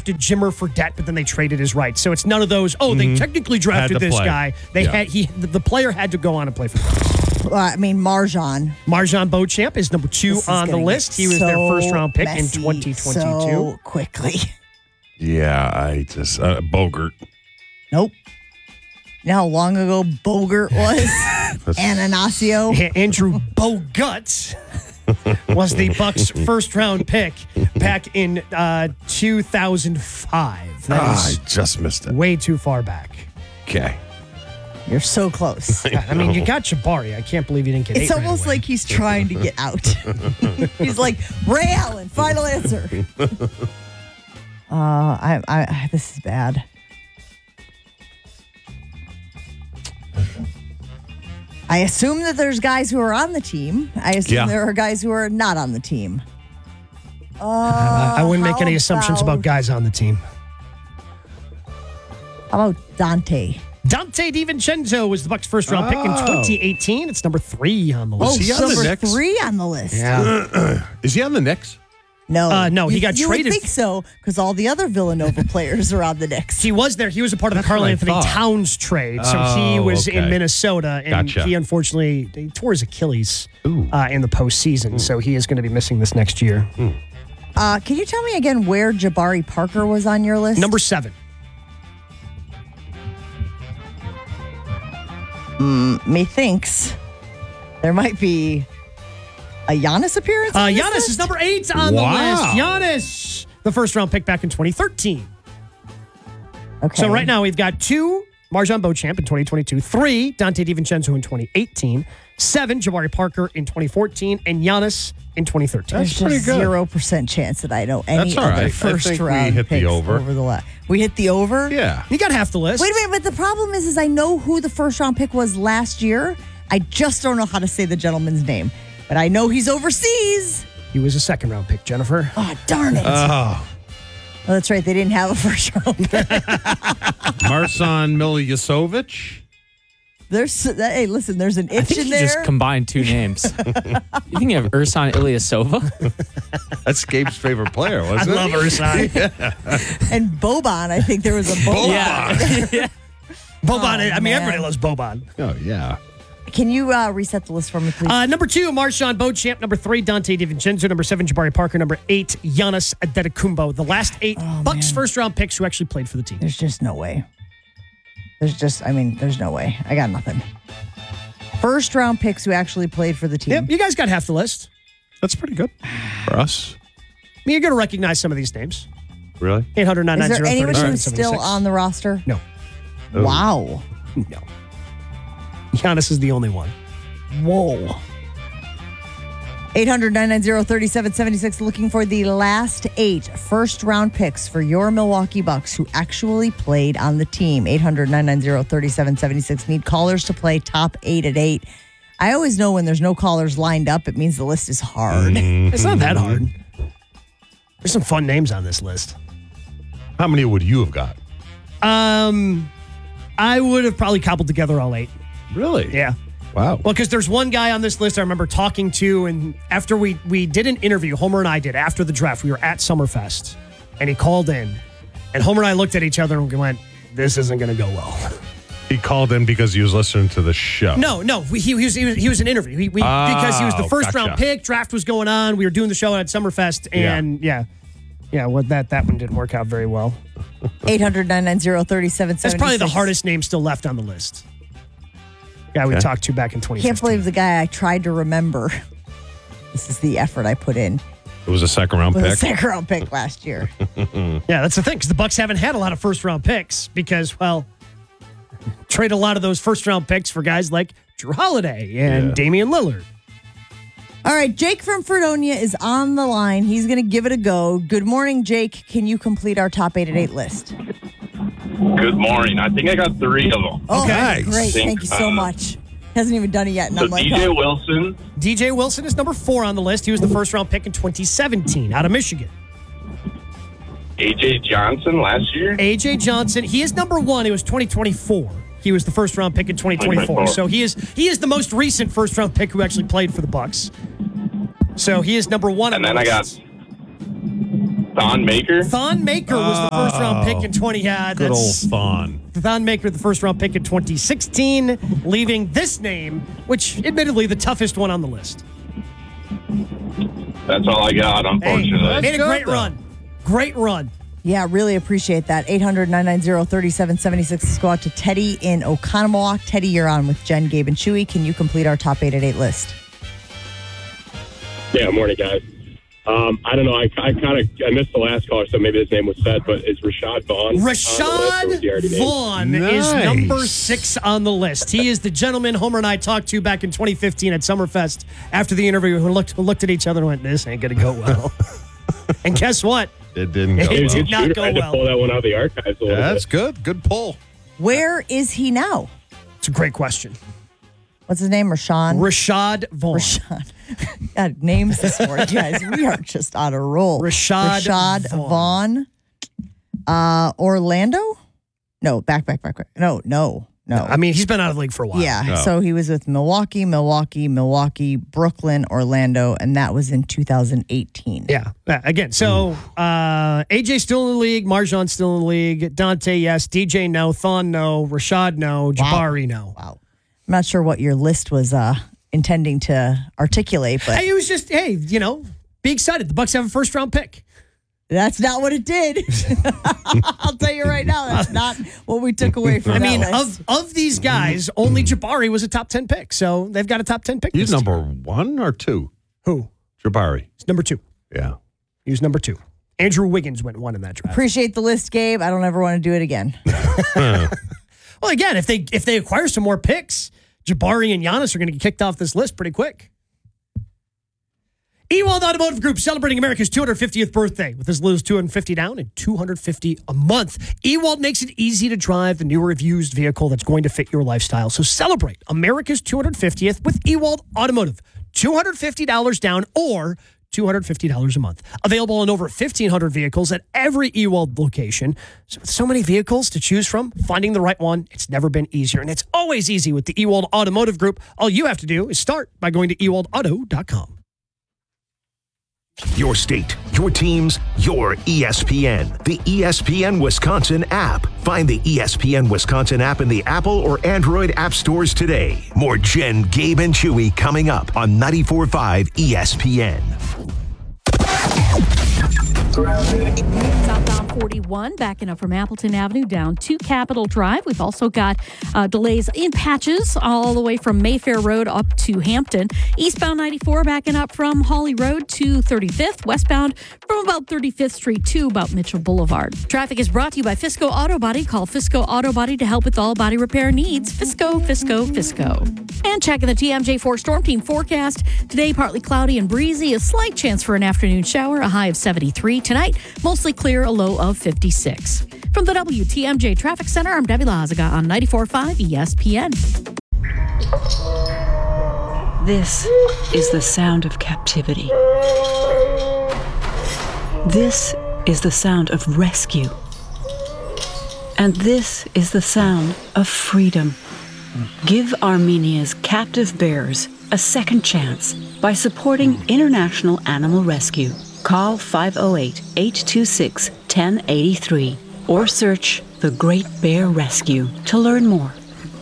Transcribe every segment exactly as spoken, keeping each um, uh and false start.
drafted Jimmer Fredette, but then they traded his rights. So it's none of those, oh, they mm-hmm. technically drafted this play. guy. They yeah. had he the, the player had to go on and play for them. Well, I mean, Marjan. Marjan Beauchamp is number two this on the list. He was so their first-round pick in twenty twenty-two. So quickly. Yeah, I just... Uh, Bogert. Nope. You know how long ago Bogert was? Ananasio. Yeah, Andrew Bogut was the Bucks' first-round pick back in uh, two thousand five. That ah, I just missed it. Way too far back. Okay. You're so clse. I, I mean, you got Jabari. I can't believe you didn't get It's eight almost right like he's trying to get out. He's like, Ray Allen, final answer. Uh, I, I, this is bad. I assume that there's guys who are on the team. I assume yeah. there are guys who are not on the team. Uh, uh, I wouldn't make any assumptions about, about guys on the team. How about Dante? Dante DiVincenzo was the Bucks' first-round oh. pick in twenty eighteen. It's number three on the list. Oh, is he on number the Knicks? three on the list. Yeah. Is he on the Knicks? No. Uh, no, he you, got you traded. You would think so, because all the other Villanova players are on the Knicks. He was there. He was a part of the Karl Anthony Towns trade. So oh, he was okay. in Minnesota, and gotcha. he unfortunately he tore his Achilles uh, in the postseason. Mm. So he is going to be missing this next year. Mm. Uh, can you tell me again where Jabari Parker was on your list? Number seven. Mm, methinks there might be a Giannis appearance. Uh, Giannis list? is number eight on wow. the list. Giannis, the first round pick back in twenty thirteen. Okay. So right now we've got two Marjan Beauchamp in twenty twenty-two, three Dante DiVincenzo in twenty eighteen, seven Jabari Parker in twenty fourteen, and Giannis in twenty thirteen. There's That's just zero percent chance that I know any That's all other right. first I think round we hit picks the over. over the last. We hit the over? Yeah. You got half the list. Wait a minute, but the problem is, is I know who the first round pick was last year. I just don't know how to say the gentleman's name. But I know he's overseas. He was a second round pick, Jennifer. Oh, darn it. Oh. Oh, that's right. They didn't have a first round pick. Marsan Miljosevic. There's hey, listen. There's an itch I think in you there. just combined two names. You think you have Ersan Ilyasova? That's Gabe's favorite player, wasn't I it? love Ersan. yeah. And Boban. I think there was a Boban. Yeah. yeah. Boban. Oh, I mean, man. everybody loves Boban. Oh yeah. Can you uh, reset the list for me, please? Uh, number two, Marjan Beauchamp. Number three, Dante DiVincenzo. Number seven, Jabari Parker. Number eight, Giannis Antetokounmpo. The last eight oh, Bucks man. first round picks who actually played for the team. There's just no way. There's just, I mean, there's no way. I got nothing. First round picks who actually played for the team. Yep, you guys got half the list. That's pretty good for us. I mean, you're going to recognize some of these names. Really? eight hundred nine Is nine zero there anyone thirty-seven who's still seventy-six. on the roster? No. Oh. Wow. No. Giannis is the only one. Whoa. eight hundred nine nine zero thirty-seven seventy-six, looking for the last eight first round picks for your Milwaukee Bucks who actually played on the team. eight hundred nine nine zero thirty-seven seventy-six. Need callers to play top eight at eight. I always know when there's no callers lined up, it means the list is hard. Mm-hmm. It's not that hard. There's some fun names on this list. How many would you have got? Um, I would have probably cobbled together all eight. Really? Yeah. Wow. Well, because there's one guy on this list I remember talking to, and after we we did an interview, Homer and I did, after the draft, we were at Summerfest, and he called in, and Homer and I looked at each other and we went, this isn't going to go well. He called in because he was listening to the show. No, no, we, he, he, was, he, was, he was an interview. He, we, Oh, because he was the first gotcha. round pick, draft was going on, we were doing the show at Summerfest, and yeah, yeah, yeah well, that, that one didn't work out very well. eight hundred nine nine zero thirty-seven seventy-six. That's probably the hardest name still left on the list. Guy we Okay. talked to back in twenty fifteen. Can't believe the guy I tried to remember. This is the effort I put in. It was a second round With a pick. second round pick last year. Yeah, that's the thing, because the Bucks haven't had a lot of first round picks because, well, trade a lot of those first round picks for guys like Drew Holiday and Yeah. Damian Lillard. All right, Jake from Fredonia is on the line. He's going to give it a go. Good morning, Jake. Can you complete our top eight at eight list? Good morning. I think I got three of them. Oh, Okay. great. Think, Thank you so uh, much. Hasn't even done it yet. And So I'm like, D J oh. Wilson, D J Wilson is number four on the list. He was the first round pick in twenty seventeen out of Michigan. A J Johnson last year. A J Johnson, he is number one. It was twenty twenty-four. He was the first round pick in twenty twenty-four. So he is he is the most recent first round pick who actually played for the Bucks. So he is number one. And on then the I got list. Thon Maker. Thon Maker was the first round pick in twenty. Yeah, Good old that's Thon. Thon Maker, the first round pick in twenty sixteen, leaving this name, which admittedly the toughest one on the list. That's all I got, Hey, unfortunately. made a good, great though. run. Great run. Yeah, really appreciate that. eight hundred, nine nine zero, three seven seven six. Let's go out to Teddy in Oconomowoc. Teddy, you're on with Jen, Gabe, and Chewy. Can you complete our top eight at eight list? Yeah, morning, guys. Um, I don't know. I, I kind of I missed the last caller, so maybe his name was said, but is Rashad Vaughn? on the list, or was he already Rashad named? Vaughn is Nice. number six on the list. He is the gentleman Homer and I talked to back in twenty fifteen at Summerfest after the interview. We looked, we looked at each other and went, this ain't going to go well. And guess what? It didn't go It Hey, well. did good not shooter. go I had to well. pull that one out of the archives a little That's bit. good. Good pull. Where is he now? It's a great question. What's his name? Rashawn? Rashad Vaughn. Rashad. God, names this morning, guys. We are just on a roll. Rashad Rashad Vaughn. Vaughn. Uh, Orlando? No, back, back, back, back. No, no, no. I mean, he's been out of the league for a while. Yeah, Oh. so he was with Milwaukee, Milwaukee, Milwaukee, Brooklyn, Orlando, and that was in two thousand eighteen. Yeah. Uh, Again, so uh, A J still in the league. Marjan's still in the league. Dante, yes. D J, no. Thon, no. Rashad, no. Jabari, no. Wow. I'm not sure what your list was uh, intending to articulate, but Hey, it was just, hey, you know, be excited. The Bucks have a first round pick. that's not what it did. I'll tell you right now, that's not what we took away from I that mean, list. of of these guys, only Jabari was a top ten pick. So they've got a top ten pick. He's this number year. one or two? Who? Jabari. He's number two. Yeah. He was number two. Andrew Wiggins went one in that draft. Appreciate the list, Gabe. I don't ever want to do it again. Well, again, if they if they acquire some more picks, Jabari and Giannis are going to get kicked off this list pretty quick. Ewald Automotive Group celebrating America's two hundred fiftieth birthday with as little as two hundred fifty down and two hundred fifty a month. Ewald makes it easy to drive the newer used vehicle that's going to fit your lifestyle. So celebrate America's two hundred fiftieth with Ewald Automotive. two hundred fifty dollars down or two hundred fifty dollars a month. Available on over fifteen hundred vehicles at every Ewald location. So with so many vehicles to choose from, finding the right one, it's never been easier. And it's always easy with the Ewald Automotive Group. All you have to do is start by going to ewald auto dot com. Your state, your teams, your E S P N. The E S P N Wisconsin app. Find the E S P N Wisconsin app in the Apple or Android app stores today. More Jen, Gabe, and Chewy coming up on ninety-four point five E S P N. Southbound forty-one backing up from Appleton Avenue down to Capitol Drive. We've also got uh, delays in patches all the way from Mayfair Road up to Hampton. Eastbound ninety-four backing up from Hawley Road to thirty-fifth. Westbound from about thirty-fifth Street to about Mitchell Boulevard. Traffic is brought to you by Fisco Auto Body. Call Fisco Auto Body to help with all body repair needs. Fisco, Fisco, Fisco. And checking the T M J four Storm Team forecast. Today, partly cloudy and breezy. A slight chance for an afternoon shower. A high of seventy-three. Tonight, mostly clear, a low of fifty-six. From the W T M J Traffic Center, I'm Debbie Lazaga on ninety-four point five E S P N. This is the sound of captivity. This is the sound of rescue. And this is the sound of freedom. Give Armenia's captive bears a second chance by supporting International Animal Rescue. Call five oh eight, eight two six, one oh eight three or search The Great Bear Rescue to learn more.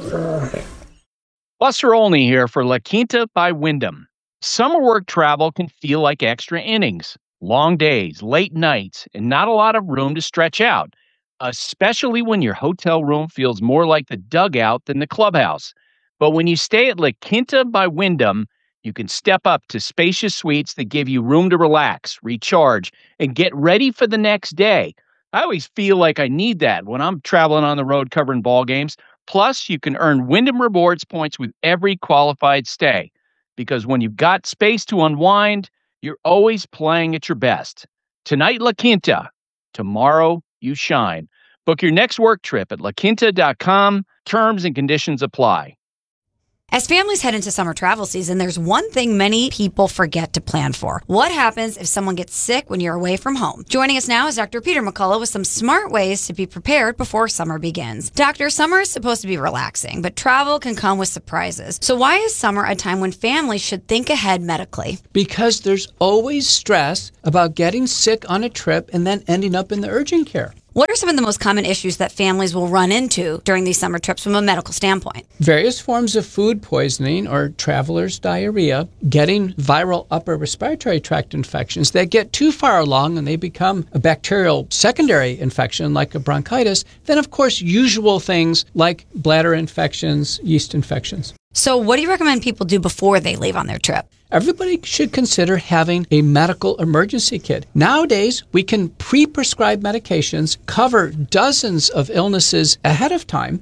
Buster Olney here for La Quinta by Wyndham. Summer work travel can feel like extra innings. Long days, late nights, and not a lot of room to stretch out, especially when your hotel room feels more like the dugout than the clubhouse. But when you stay at La Quinta by Wyndham, you can step up to spacious suites that give you room to relax, recharge, and get ready for the next day. I always feel like I need that when I'm traveling on the road covering ball games. Plus, you can earn Wyndham Rewards points with every qualified stay. Because when you've got space to unwind, you're always playing at your best. Tonight, La Quinta. Tomorrow, you shine. Book your next work trip at la quinta dot com. Terms and conditions apply. As families head into summer travel season, there's one thing many people forget to plan for. What happens if someone gets sick when you're away from home? Joining us now is Doctor Peter McCullough with some smart ways to be prepared before summer begins. Doctor, summer is supposed to be relaxing, but travel can come with surprises. So why is summer a time when families should think ahead medically? Because there's always stress about getting sick on a trip and then ending up in the urgent care. What are some of the most common issues that families will run into during these summer trips from a medical standpoint? Various forms of food poisoning or traveler's diarrhea, getting viral upper respiratory tract infections that get too far along and they become a bacterial secondary infection like a bronchitis. Then, of course, usual things like bladder infections, yeast infections. So what do you recommend people do before they leave on their trip? Everybody should consider having a medical emergency kit. Nowadays, we can pre-prescribe medications, cover dozens of illnesses ahead of time,